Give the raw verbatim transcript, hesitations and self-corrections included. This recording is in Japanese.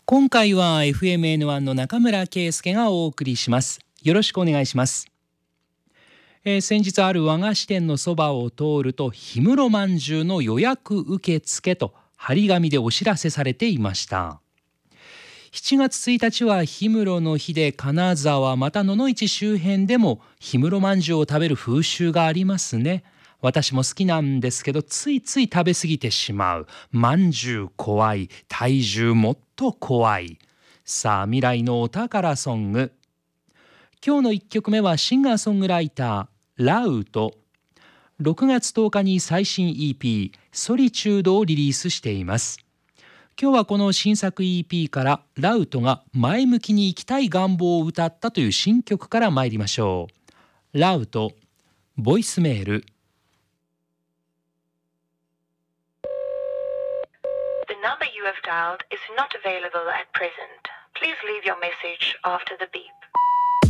今回は エフエムエヌワン の中村圭介がお送りします。よろしくお願いします。えー、先日ある和菓子店のそばを通ると、氷室まんじゅうの予約受付と張り紙でお知らせされていました。しちがつついたちは氷室の日で、金沢また野々市周辺でも氷室まんじゅうを食べる風習がありますね。私も好きなんですけど、ついつい食べ過ぎてしまう。まんじゅう怖い、体重もっと怖い。さあ、未来のお宝ソング。今日のいっきょくめはシンガーソングライターラウとろくがつとおかに最新 イーピーソリチュードをリリースしています。今日はこの新作 イーピー からラウトが前向きに生きたい願望を歌ったという新曲から参りましょう。ラウトボイスメール。 The number you have dialed is not available at present. Please leave your message after the beep.